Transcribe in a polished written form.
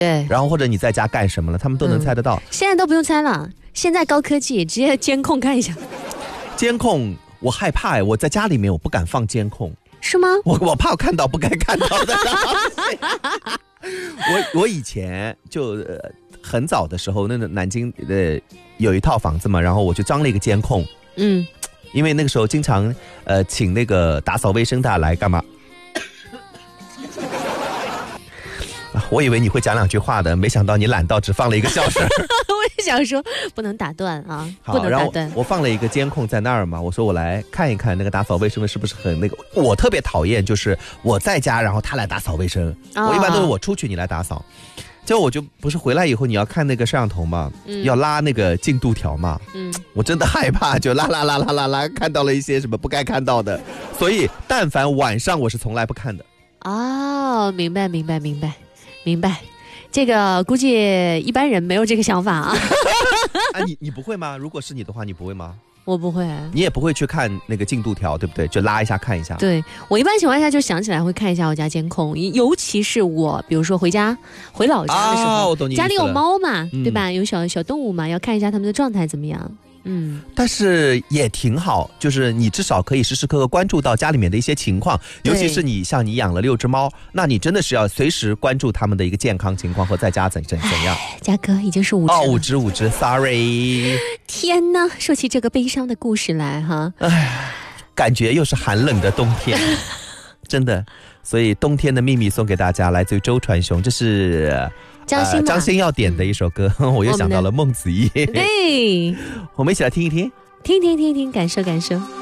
对， 然后或者你在家干什么了，他们都能猜得到。 现在都不用猜了，现在高科技直接监控看一下。 监控我害怕我在家里面我不敢放监控。 是吗？ 我怕我看到不该看到的。我以前就很早的时候，那个南京有一套房子嘛，然后我就装了一个监控。因为那个时候经常请那个打扫卫生的来干嘛。我以为你会讲两句话的，没想到你懒到只放了一个笑声。 我也想说不能打断啊， 好， 不能打断。 然后我放了一个监控在那儿嘛，我说我来看一看那个打扫卫生的是不是很那个。我特别讨厌就是我在家，然后他来打扫卫生。我一般都是我出去你来打扫。结果我就不是回来以后你要看那个摄像头嘛，要拉那个进度条嘛。我真的害怕，就拉，看到了一些什么不该看到的，所以但凡晚上我是从来不看的。 哦，明白。这个估计一般人没有这个想法啊。 你不会吗？如果是你的话，你不会吗？ 我不会。 你也不会去看那个进度条，对不对？就拉一下看一下。 对，我一般情况下就想起来会看一下我家监控，尤其是我比如说回老家的时候， 我懂你意思了。 家里有猫嘛，对吧？有小动物嘛，要看一下它们的状态怎么样。 但是也挺好，就是你至少可以时时刻刻关注到家里面的一些情况，尤其是像你养了6只猫，那你真的是要随时关注它们的一个健康情况和在家怎样。 嘉哥已经是5只了。5只 ，sorry。 天哪，说起这个悲伤的故事来哈， 感觉又是寒冷的冬天，真的。所以冬天的秘密送给大家，来自于周传雄，这是张欣要点的一首歌。我又想到了孟子义。 对， 我们一起来听一听， 听，感受。